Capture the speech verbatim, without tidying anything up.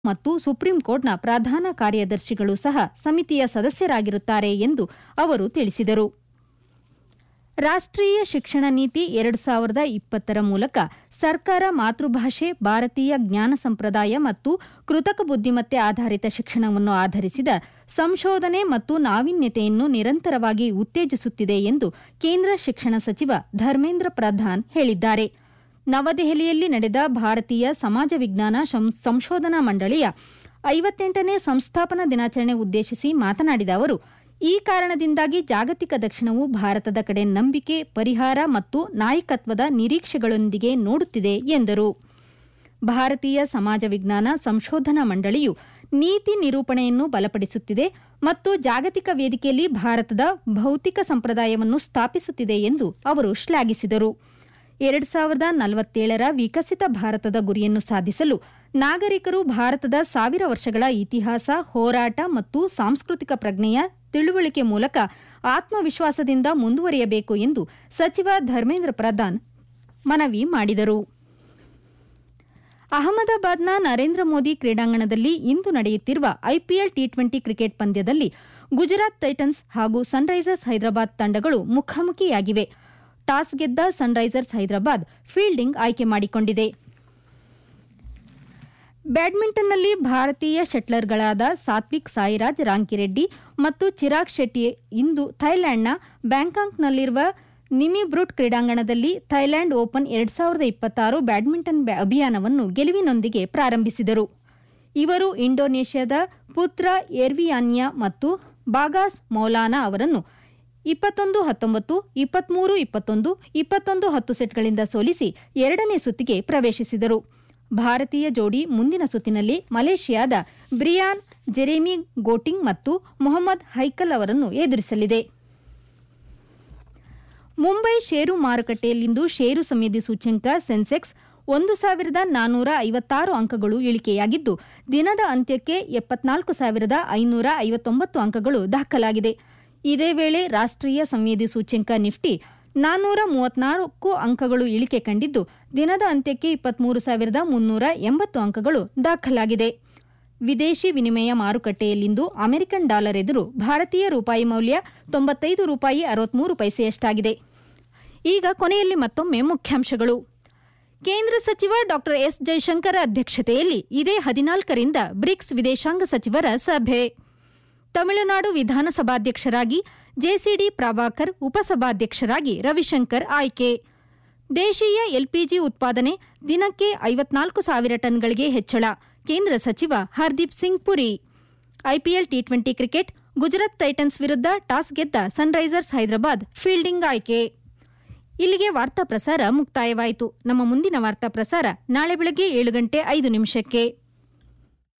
ಮತ್ತು ಸುಪ್ರೀಂ ಕೋರ್ಟ್ನ ಪ್ರಧಾನ ಕಾರ್ಯದರ್ಶಿಗಳು ಸಹ ಸಮಿತಿಯ ಸದಸ್ಯರಾಗಿರುತ್ತಾರೆ ಎಂದು ಅವರು ತಿಳಿಸಿದರು. ರಾಷ್ಟ್ರೀಯ ಶಿಕ್ಷಣ ನೀತಿ ಎರಡು ಸಾವಿರದ ಇಪ್ಪತ್ತರ ಮೂಲಕ ಸರ್ಕಾರ ಮಾತೃಭಾಷೆ, ಭಾರತೀಯ ಜ್ಞಾನ ಸಂಪ್ರದಾಯ ಮತ್ತು ಕೃತಕ ಬುದ್ಧಿಮತ್ತೆ ಆಧಾರಿತ ಶಿಕ್ಷಣವನ್ನು ಆಧರಿಸಿದ ಸಂಶೋಧನೆ ಮತ್ತು ನಾವೀನ್ಯತೆಯನ್ನು ನಿರಂತರವಾಗಿ ಉತ್ತೇಜಿಸುತ್ತಿದೆ ಎಂದು ಕೇಂದ್ರ ಶಿಕ್ಷಣ ಸಚಿವ ಧರ್ಮೇಂದ್ರ ಪ್ರಧಾನ್ ಹೇಳಿದ್ದಾರೆ. ನವದೆಹಲಿಯಲ್ಲಿ ನಡೆದ ಭಾರತೀಯ ಸಮಾಜ ವಿಜ್ಞಾನ ಸಂಶೋಧನಾ ಮಂಡಳಿಯ ಐವತ್ತೆಂಟನೇ ಸಂಸ್ಥಾಪನಾ ದಿನಾಚರಣೆ ಉದ್ದೇಶಿಸಿ ಮಾತನಾಡಿದ ಅವರು, ಈ ಕಾರಣದಿಂದಾಗಿ ಜಾಗತಿಕ ದಕ್ಷಿಣವು ಭಾರತದ ಕಡೆ ನಂಬಿಕೆ, ಪರಿಹಾರ ಮತ್ತು ನಾಯಕತ್ವದ ನಿರೀಕ್ಷೆಗಳೊಂದಿಗೆ ನೋಡುತ್ತಿದೆ ಎಂದರು. ಭಾರತೀಯ ಸಮಾಜ ವಿಜ್ಞಾನ ಸಂಶೋಧನಾ ಮಂಡಳಿಯು ನೀತಿ ನಿರೂಪಣೆಯನ್ನು ಬಲಪಡಿಸುತ್ತಿದೆ ಮತ್ತು ಜಾಗತಿಕ ವೇದಿಕೆಯಲ್ಲಿ ಭಾರತದ ಭೌತಿಕ ಸಂಪ್ರದಾಯವನ್ನು ಸ್ಥಾಪಿಸುತ್ತಿದೆ ಎಂದು ಅವರು ಶ್ಲಾಘಿಸಿದರು. ಎರಡು ಸಾವಿರದ ನಲವತ್ತೇಳರ ವಿಕಸಿತ ಭಾರತದ ಗುರಿಯನ್ನು ಸಾಧಿಸಲು ನಾಗರಿಕರು ಭಾರತದ ಸಾವಿರ ವರ್ಷಗಳ ಇತಿಹಾಸ, ಹೋರಾಟ ಮತ್ತು ಸಾಂಸ್ಕೃತಿಕ ಪ್ರಜ್ಞೆಯ ತಿಳುವಳಿಕೆ ಮೂಲಕ ಆತ್ಮವಿಶ್ವಾಸದಿಂದ ಮುಂದುವರಿಯಬೇಕು ಎಂದು ಸಚಿವ ಧರ್ಮೇಂದ್ರ ಪ್ರಧಾನ್ ಮನವಿ ಮಾಡಿದರು. ಅಹಮದಾಬಾದ್ನ ನರೇಂದ್ರ ಮೋದಿ ಕ್ರೀಡಾಂಗಣದಲ್ಲಿ ಇಂದು ನಡೆಯುತ್ತಿರುವ ಐಪಿಎಲ್ ಟಿ ಟ್ವೆಂಟಿ ಕ್ರಿಕೆಟ್ ಪಂದ್ಯದಲ್ಲಿ ಗುಜರಾತ್ ಟೈಟನ್ಸ್ ಹಾಗೂ ಸನ್ರೈಸರ್ಸ್ ಹೈದರಾಬಾದ್ ತಂಡಗಳು ಮುಖಾಮುಖಿಯಾಗಿವೆ. ಟಾಸ್ ಗೆದ್ದ ಸನ್ರೈಸರ್ಸ್ ಹೈದರಾಬಾದ್ ಫೀಲ್ಡಿಂಗ್ ಆಯ್ಕೆ ಮಾಡಿಕೊಂಡಿದೆ. ಬ್ಯಾಡ್ಮಿಂಟನ್ನಲ್ಲಿ ಭಾರತೀಯ ಶಟ್ಲರ್ಗಳಾದ ಸಾತ್ವಿಕ್ ಸಾಯಿರಾಜ್ ರಾಂಕಿರೆಡ್ಡಿ ಮತ್ತು ಚಿರಾಗ್ ಶೆಟ್ಟಿ ಇಂದು ಥೈಲ್ಯಾಂಡ್ನ ಬ್ಯಾಂಕಾಕ್ನಲ್ಲಿರುವ ನಿಮಿಬ್ರುಟ್ ಕ್ರೀಡಾಂಗಣದಲ್ಲಿ ಥೈಲ್ಯಾಂಡ್ ಓಪನ್ ಎರಡು ಸಾವಿರದ ಇಪ್ಪತ್ತಾರು ಬ್ಯಾಡ್ಮಿಂಟನ್ ಅಭಿಯಾನವನ್ನು ಗೆಲುವಿನೊಂದಿಗೆ ಪ್ರಾರಂಭಿಸಿದರು. ಇವರು ಇಂಡೋನೇಷ್ಯಾದ ಪುತ್ರ ಎರ್ವಿಯಾನ್ಯಾ ಮತ್ತು ಬಾಗಾಸ್ ಮೌಲಾನಾ ಅವರನ್ನು ಇಪ್ಪತ್ತೊಂದು ಹತ್ತೊಂಬತ್ತು, ಇಪ್ಪತ್ಮೂರು ಇಪ್ಪತ್ತೊಂದು, ಇಪ್ಪತ್ತೊಂದು ಹತ್ತು ಸೆಟ್ಗಳಿಂದ ಸೋಲಿಸಿ ಎರಡನೇ ಸುತ್ತಿಗೆ ಪ್ರವೇಶಿಸಿದರು. ಭಾರತೀಯ ಜೋಡಿ ಮುಂದಿನ ಸುತ್ತಿನಲ್ಲಿ ಮಲೇಷಿಯಾದ ಬ್ರಿಯಾನ್ ಜೆರೆಮಿ ಗೋಟಿಂಗ್ ಮತ್ತು ಮೊಹಮ್ಮದ್ ಹೈಕಲ್ ಅವರನ್ನು ಎದುರಿಸಲಿದೆ. ಮುಂಬೈ ಷೇರು ಮಾರುಕಟ್ಟೆಯಲ್ಲಿಂದು ಷೇರು ಸಂವೇದಿ ಸೂಚ್ಯಂಕ ಸೆನ್ಸೆಕ್ಸ್ ಒಂದು ಸಾವಿರದ ನಾನ್ನೂರ ಐವತ್ತಾರು ಅಂಕಗಳು ಇಳಿಕೆಯಾಗಿದ್ದು, ದಿನದ ಅಂತ್ಯಕ್ಕೆ ಎಪ್ಪತ್ನಾಲ್ಕು ಸಾವಿರದ ಐನೂರ ಐವತ್ತೊಂಬತ್ತು ಅಂಕಗಳು ದಾಖಲಾಗಿದೆ. ಇದೇ ವೇಳೆ ರಾಷ್ಟ್ರೀಯ ಸಂವೇದಿ ಸೂಚ್ಯಂಕ ನಿಫ್ಟಿ ನಾನ್ನೂರ ಮೂವತ್ನಾಲ್ಕು ಅಂಕಗಳು ಇಳಿಕೆ ಕಂಡಿದ್ದು, ದಿನದ ಅಂತ್ಯಕ್ಕೆ ಇಪ್ಪತ್ಮೂರು ಸಾವಿರದ ಮುನ್ನೂರ ಎಂಬತ್ತು ಅಂಕಗಳು ದಾಖಲಾಗಿದೆ. ವಿದೇಶಿ ವಿನಿಮಯ ಮಾರುಕಟ್ಟೆಯಲ್ಲಿಂದು ಅಮೆರಿಕನ್ ಡಾಲರ್ ಎದುರು ಭಾರತೀಯ ರೂಪಾಯಿ ಮೌಲ್ಯ ತೊಂಬತ್ತೈದು ರೂಪಾಯಿ ಅರವತ್ಮೂರು ಪೈಸೆಯಷ್ಟಾಗಿದೆ. ಈಗ ಕೊನೆಯಲ್ಲಿ ಮತ್ತೊಮ್ಮೆ ಮುಖ್ಯಾಂಶಗಳು. ಕೇಂದ್ರ ಸಚಿವ ಡಾ ಎಸ್ ಜೈಶಂಕರ್ ಅಧ್ಯಕ್ಷತೆಯಲ್ಲಿ ಇದೇ ಹದಿನಾಲ್ಕರಿಂದ ಬ್ರಿಕ್ಸ್ ವಿದೇಶಾಂಗ ಸಚಿವರ ಸಭೆ. ತಮಿಳುನಾಡು ವಿಧಾನಸಭಾಧ್ಯಕ್ಷರಾಗಿ ಜೆಸಿಡಿ ಪ್ರಭಾಕರ್, ಉಪಸಭಾಧ್ಯಕ್ಷರಾಗಿ ರವಿಶಂಕರ್ ಆಯ್ಕೆ. ದೇಶೀಯ ಎಲ್ಪಿಜಿ ಉತ್ಪಾದನೆ ದಿನಕ್ಕೆ ಐವತ್ನಾಲ್ಕು ಸಾವಿರ ಟನ್ಗಳಿಗೆ ಹೆಚ್ಚಳ, ಕೇಂದ್ರ ಸಚಿವ Hardeep Singh Puri. IPL T twenty cricket, Gujarat Titans ವಿರುದ್ಧ ಟಾಸ್ ಗೆದ್ದ ಸನ್ರೈಸರ್ಸ್ ಹೈದರಾಬಾದ್ ಫೀಲ್ಡಿಂಗ್ ಆಯ್ಕೆ. ಇಲ್ಲಿಗೆ ವಾರ್ತಾ ಪ್ರಸಾರ ಮುಕ್ತಾಯವಾಯಿತು. ನಮ್ಮ ಮುಂದಿನ ವಾರ್ತಾ ಪ್ರಸಾರ ನಾಳೆ ಬೆಳಗ್ಗೆ ಏಳು ಗಂಟೆ ಐದು ನಿಮಿಷಕ್ಕೆ.